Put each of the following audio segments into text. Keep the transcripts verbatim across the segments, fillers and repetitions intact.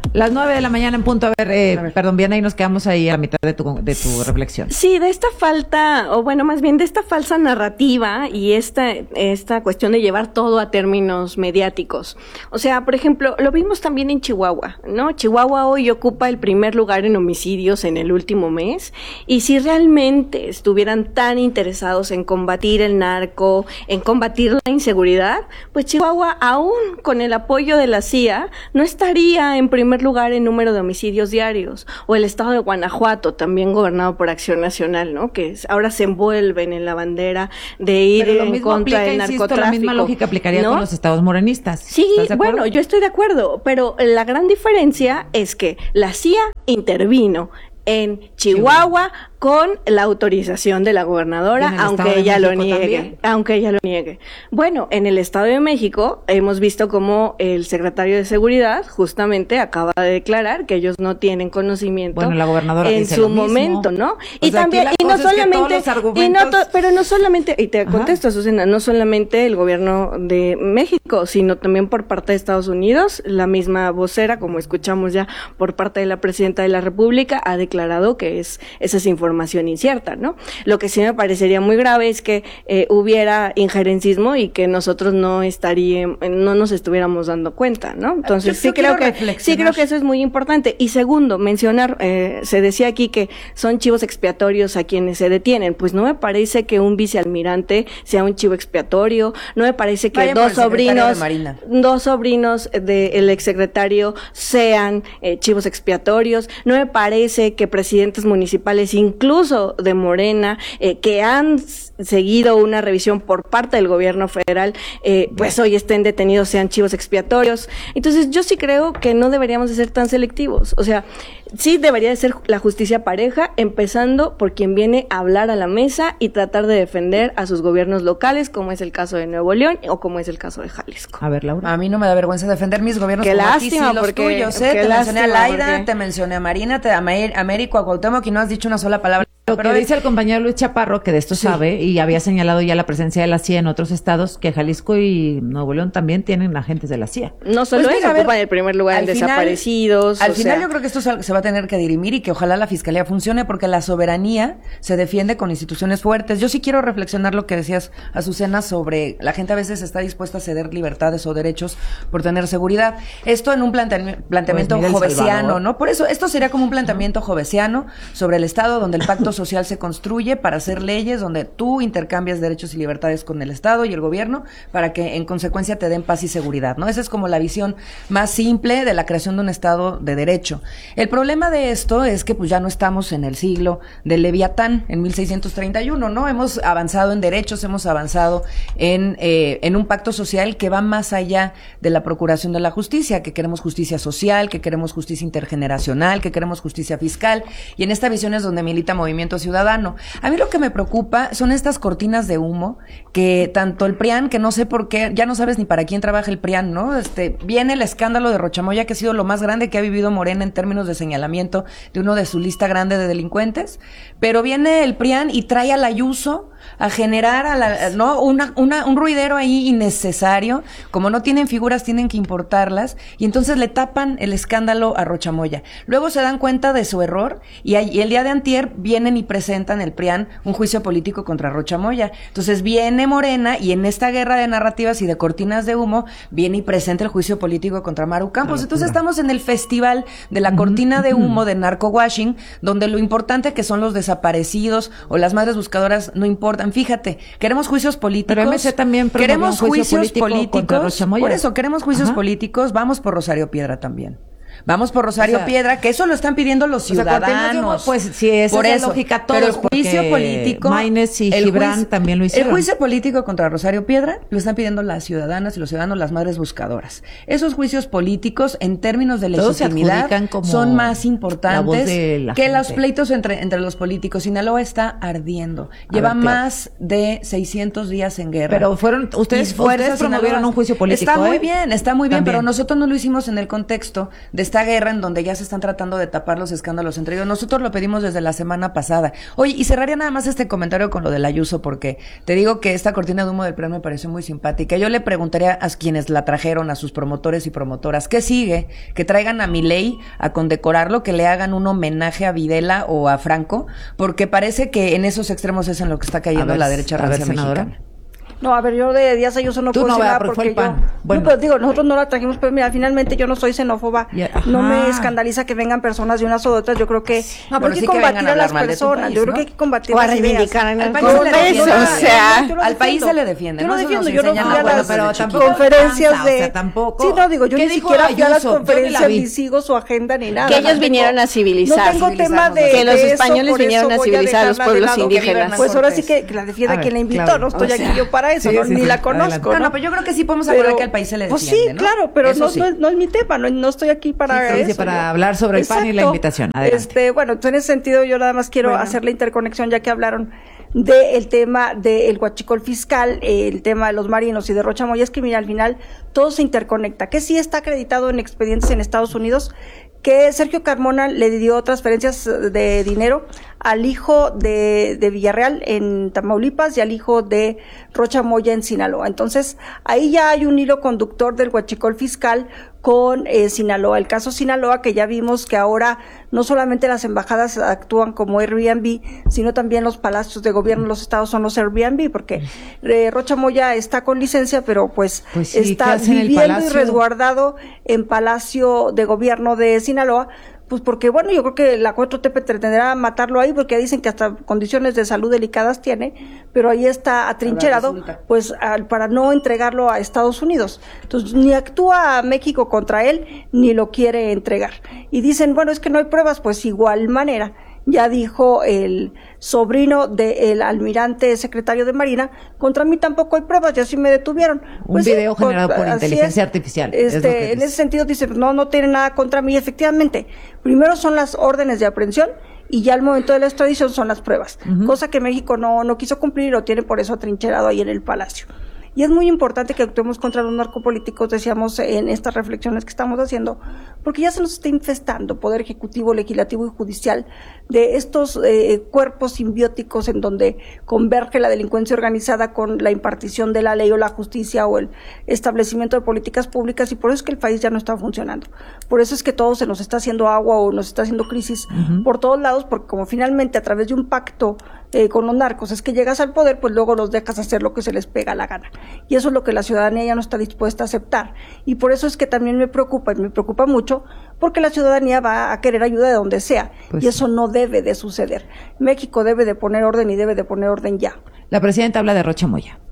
Las nueve de la mañana en punto. A ver, eh, a ver. perdón, bien, ahí nos quedamos ahí a la mitad de tu, de tu reflexión. Sí, de esta falta, o bueno, más bien de esta falsa narrativa y esta, esta cuestión de llevar todo a términos mediáticos. O sea, por ejemplo, lo vimos también en Chihuahua, ¿no? Chihuahua hoy ocupa el primer lugar en homicidios en el último mes, y si realmente estuvieran tan interesados en combatir el narco, en combatir la inseguridad, pues Chihuahua, aún con el apoyo de la C I A, no estaría en primer lugar en número de homicidios diarios. O el estado de Guanajuato, también gobernado por Acción Nacional, ¿no? Que es, ahora se envuelven en la bandera de ir en contra del narcotráfico. Insisto, la misma lógica aplicaría, ¿no?, con los estados morenistas. Sí, bueno, yo estoy de acuerdo, pero la gran diferencia es que la C I A intervino en Chihuahua con la autorización de la gobernadora, aunque ella lo niegue, también. aunque ella lo niegue. Bueno, en el Estado de México hemos visto cómo el secretario de Seguridad justamente acaba de declarar que ellos no tienen conocimiento bueno, la gobernadora en su momento, ¿no? O y sea, también y no solamente argumentos... y no to, pero no solamente y te Ajá. contesto, Azucena, no solamente el gobierno de México, sino también por parte de Estados Unidos, la misma vocera, como escuchamos ya por parte de la presidenta de la República, ha declarado que es esa es información información incierta, ¿no? Lo que sí me parecería muy grave es que eh, hubiera injerencismo y que nosotros no estaríamos, no nos estuviéramos dando cuenta, ¿no? Entonces yo, yo sí creo que sí creo que eso es muy importante. Y segundo, mencionar, eh, se decía aquí que son chivos expiatorios a quienes se detienen. Pues no me parece que un vicealmirante sea un chivo expiatorio. No me parece que Vayan dos sobrinos, dos sobrinos del exsecretario sean eh, chivos expiatorios. No me parece que presidentes municipales, incluso de Morena, eh, que han seguido una revisión por parte del gobierno federal, eh, pues hoy estén detenidos, sean chivos expiatorios. Entonces yo sí creo que no deberíamos de ser tan selectivos. O sea, sí debería de ser la justicia pareja, empezando por quien viene a hablar a la mesa y tratar de defender a sus gobiernos locales, como es el caso de Nuevo León o como es el caso de Jalisco. A ver, Laura. A mí no me da vergüenza defender mis gobiernos. Qué como lástima, a ti, sí, porque, los tuyos, ¿eh? Te lástima, mencioné a Laida, porque... te mencioné a Marina, te, a Américo, a Cuauhtémoc, y no has dicho una sola palabra. Lo que dice el compañero Luis Chaparro, que de esto sí. sabe, y había señalado ya la presencia de la C I A en otros estados, que Jalisco y Nuevo León también tienen agentes de la C I A. No solo pues eso, ocupan el primer lugar en final, desaparecidos. Al o final sea. yo creo que esto se va a tener que dirimir y que ojalá la fiscalía funcione, porque la soberanía se defiende con instituciones fuertes. Yo sí quiero reflexionar lo que decías, Azucena, sobre la gente a veces está dispuesta a ceder libertades o derechos por tener seguridad. Esto en un plante planteamiento pues jovesiano, ¿no? Por eso, esto sería como un planteamiento jovesiano sobre el Estado, donde el pacto social se construye para hacer leyes donde tú intercambias derechos y libertades con el Estado y el gobierno para que en consecuencia te den paz y seguridad, ¿no? Esa es como la visión más simple de la creación de un Estado de derecho. El problema de esto es que pues ya no estamos en el siglo del Leviatán, en mil seiscientos treinta y uno, ¿no? Hemos avanzado en derechos, hemos avanzado en, eh, en un pacto social que va más allá de la procuración de la justicia, que queremos justicia social, que queremos justicia intergeneracional, que queremos justicia fiscal, y en esta visión es donde milita Movimiento Ciudadano. A mí lo que me preocupa son estas cortinas de humo que tanto el PRIAN, que no sé por qué, ya no sabes ni para quién trabaja el PRIAN, ¿no? Este, viene el escándalo de Rochamoya, que ha sido lo más grande que ha vivido Morena en términos de señalamiento de uno de su lista grande de delincuentes, pero viene el PRIAN y trae al Ayuso a generar a la, no una, una, un ruidero ahí innecesario. Como no tienen figuras, tienen que importarlas, y entonces le tapan el escándalo a Rochamoya. Luego se dan cuenta de su error y, hay, y el día de antier vienen y presentan el PRIAN un juicio político contra Rochamoya. Entonces viene Morena y en esta guerra de narrativas y de cortinas de humo viene y presenta el juicio político contra Maru Campos. Entonces estamos en el festival de la cortina de humo de narco-washing, donde lo importante que son los desaparecidos o las madres buscadoras no importan. Fíjate, queremos juicios políticos. Pero M C también queremos un juicio juicios político políticos. Por eso queremos juicios Ajá. políticos. Vamos por Rosario Piedra también. Vamos por Rosario o sea, Piedra, que eso lo están pidiendo los ciudadanos. O sea, pues si esa por es eso, la lógica, todos, pero el juicio político, Maines y Gibran también lo hicieron. El juicio político contra Rosario Piedra lo están pidiendo las ciudadanas y los ciudadanos, las madres buscadoras. Esos juicios políticos, en términos de legitimidad, son más importantes que gente. Los pleitos entre, entre los políticos. Sinaloa está ardiendo. A Lleva ver, más de seiscientos días en guerra. Pero fueron, ustedes, ustedes promovieron un juicio político. Está ¿eh? muy bien, está muy bien, también. Pero nosotros no lo hicimos en el contexto de de esta guerra en donde ya se están tratando de tapar los escándalos entre ellos. Nosotros lo pedimos desde la semana pasada. Oye, y cerraría nada más este comentario con lo del Ayuso, porque te digo que esta cortina de humo del P R I me pareció muy simpática. Yo le preguntaría a quienes la trajeron, a sus promotores y promotoras, ¿qué sigue? Que traigan a Milei a condecorarlo, que le hagan un homenaje a Videla o a Franco, porque parece que en esos extremos es en lo que está cayendo ver, la derecha rancia mexicana. No, a ver, yo de Díaz Ayuso no Tú puedo no, decir nada porque yo... Bueno. No, pero digo, nosotros no la trajimos, pero mira, finalmente yo no soy xenófoba. Yeah, no me escandaliza que vengan personas de unas o de otras. Yo creo que no, hay que sí combatir que a las personas. País, yo creo ¿no? que hay que combatir o a las reivindicar ideas. Al país se le defiende. O sea, al país se le defiende. Yo lo no defiendo. Yo no fui a las pero tampoco conferencias alcanza, de... O sea, tampoco. Sí, no, digo, yo ni siquiera fui a las conferencias ni ni sigo su agenda ni nada. Que ellos vinieron a civilizar. No tengo tema de que los españoles vinieron a civilizar a los pueblos indígenas. Pues ahora sí que la defienda quien la invitó. No estoy aquí yo para eso. Ni la conozco. No, no, pero yo creo que sí podemos hablar que al país se le defiende, pues sí, ¿no? claro, pero no, sí. no, no es mi tema, no, no estoy aquí para sí, eso. Para yo. hablar sobre el Exacto. P A N y la invitación. Adelante. Este, bueno, en ese sentido yo nada más quiero bueno. hacer la interconexión, ya que hablaron del tema del huachicol fiscal, el tema de los marinos y de Rocha Moya. Es que mira, al final todo se interconecta, que sí está acreditado en expedientes en Estados Unidos, que Sergio Carmona le dio transferencias de dinero al hijo de, de Villarreal en Tamaulipas y al hijo de Rocha Moya en Sinaloa. Entonces, ahí ya hay un hilo conductor del huachicol fiscal con eh, Sinaloa. El caso Sinaloa, que ya vimos que ahora no solamente las embajadas actúan como Airbnb, sino también los palacios de gobierno de los estados son los Airbnb, porque eh, Rocha Moya está con licencia, pero pues, pues sí, está viviendo y resguardado en Palacio de Gobierno de Sinaloa, pues porque, bueno, yo creo que la cuatro T pretenderá matarlo ahí, porque dicen que hasta condiciones de salud delicadas tiene, pero ahí está atrincherado, pues al, para no entregarlo a Estados Unidos. Entonces, ni actúa México contra él, ni lo quiere entregar. Y dicen, bueno, es que no hay pruebas, pues igual manera. Ya dijo el sobrino del almirante secretario de Marina, contra mí tampoco hay pruebas, y así me detuvieron. Pues un video sí, generado por, por inteligencia es. artificial. Este, es en ese sentido dice, no, no tiene nada contra mí. Efectivamente, primero son las órdenes de aprehensión y ya al momento de la extradición son las pruebas, uh-huh. cosa que México no, no quiso cumplir y lo tiene por eso atrincherado ahí en el Palacio. Y es muy importante que actuemos contra los narcopolíticos, decíamos en estas reflexiones que estamos haciendo, porque ya se nos está infestando poder ejecutivo, legislativo y judicial de estos eh, cuerpos simbióticos en donde converge la delincuencia organizada con la impartición de la ley o la justicia o el establecimiento de políticas públicas, y por eso es que el país ya no está funcionando. Por eso es que todo se nos está haciendo agua o nos está haciendo crisis uh-huh. por todos lados, porque como finalmente a través de un pacto eh, con los narcos es que llegas al poder, pues luego los dejas hacer lo que se les pega la gana. Y eso es lo que la ciudadanía ya no está dispuesta a aceptar. Y por eso es que también me preocupa, y me preocupa mucho, porque la ciudadanía va a querer ayuda de donde sea. Pues y eso no debe de suceder. México debe de poner orden y debe de poner orden ya. La presidenta habla de Rocha Moya.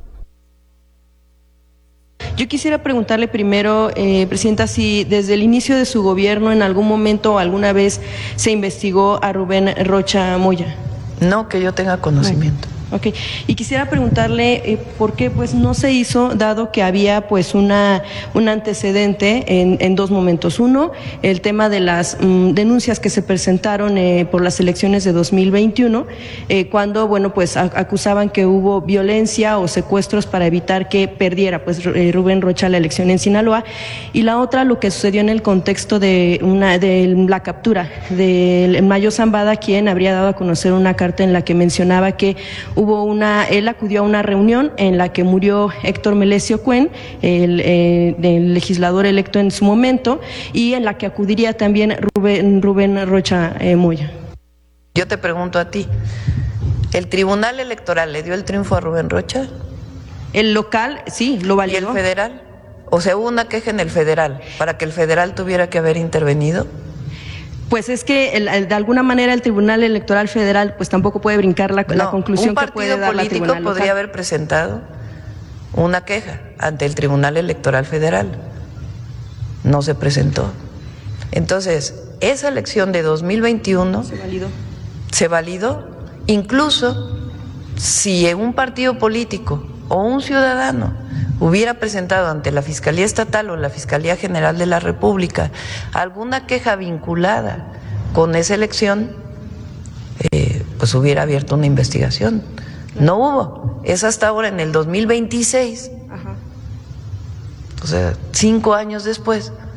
Yo quisiera preguntarle primero, eh, Presidenta, si desde el inicio de su gobierno en algún momento o alguna vez se investigó a Rubén Rocha Moya. No, que yo tenga conocimiento. Ok, y quisiera preguntarle eh, por qué pues no se hizo, dado que había pues una un antecedente en, en dos momentos. Uno, el tema de las mm, denuncias que se presentaron eh, por las elecciones de dos mil veintiuno, eh, cuando bueno pues a, acusaban que hubo violencia o secuestros para evitar que perdiera pues eh, Rubén Rocha la elección en Sinaloa. Y la otra, lo que sucedió en el contexto de una de la captura del Mayo Zambada, quien habría dado a conocer una carta en la que mencionaba que hubo una, él acudió a una reunión en la que murió Héctor Melesio Cuen, el, eh, el legislador electo en su momento, y en la que acudiría también Rubén, Rubén Rocha eh, Moya. Yo te pregunto a ti, ¿el Tribunal Electoral le dio el triunfo a Rubén Rocha? El local, sí, lo validó. ¿Y el federal? O sea, hubo una queja en el federal para que el federal tuviera que haber intervenido. Pues es que el, el, de alguna manera el Tribunal Electoral Federal pues tampoco puede brincar la, no, la conclusión que puede dar la Tribunal político local. Podría haber presentado una queja ante el Tribunal Electoral Federal. No se presentó. Entonces, esa elección de dos mil veintiuno se validó. Se validó, incluso si un partido político o un ciudadano hubiera presentado ante la Fiscalía Estatal o la Fiscalía General de la República alguna queja vinculada con esa elección, eh, pues hubiera abierto una investigación. No hubo. Es hasta ahora, en el dos mil veintiséis, Ajá. o sea, cinco años después,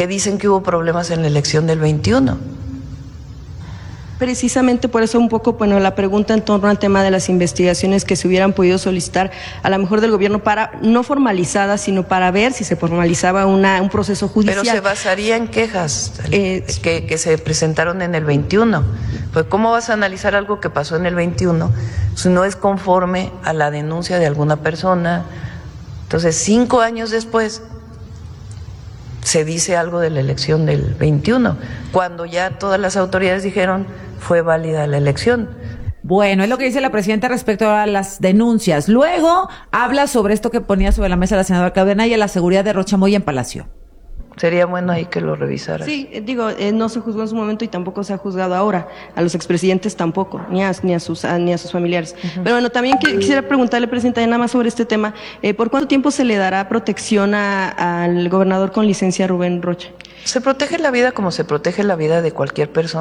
que dicen que hubo problemas en la elección del veintiuno. Precisamente por eso un poco, bueno, la pregunta en torno al tema de las investigaciones que se hubieran podido solicitar a lo mejor del gobierno para, no formalizadas, sino para ver si se formalizaba una, un proceso judicial. Pero se basaría en quejas eh, que, que se presentaron en el veintiuno. Pues ¿cómo vas a analizar algo que pasó en el veintiuno si no es conforme a la denuncia de alguna persona? Entonces, cinco años después se dice algo de la elección del veintiuno, cuando ya todas las autoridades dijeron fue válida la elección. Bueno, es lo que dice la presidenta respecto a las denuncias. Luego habla sobre esto que ponía sobre la mesa la senadora Cadena y a la seguridad de Rocha Moya en Palacio. Sería bueno ahí que lo revisara. Sí, digo, eh, no se juzgó en su momento y tampoco se ha juzgado ahora. A los expresidentes tampoco, ni a, ni a, sus, a, ni a sus familiares. Uh-huh. Pero bueno, también que, quisiera preguntarle, presidenta, nada más sobre este tema. Eh, ¿Por cuánto tiempo se le dará protección a, al gobernador con licencia Rubén Rocha? Se protege la vida como se protege la vida de cualquier persona.